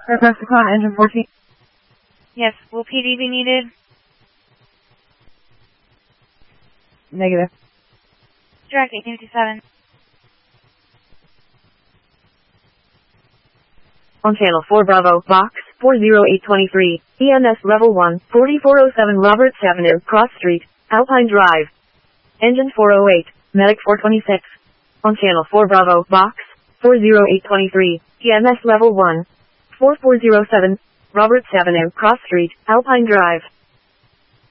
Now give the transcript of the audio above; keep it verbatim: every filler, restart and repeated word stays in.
Aircraft Aquana, engine fourteen. Yes, will P D be needed? Negative. Direct eighteen fifty-seven. On channel four Bravo, box four zero eight two three, E M S level one, forty-four oh seven Roberts Avenue, Cross Street, Alpine Drive. Engine four oh eight, medic four twenty-six. On channel four Bravo, box four zero eight two three, E M S level one, four four oh seven, Roberts Avenue, Cross Street, Alpine Drive.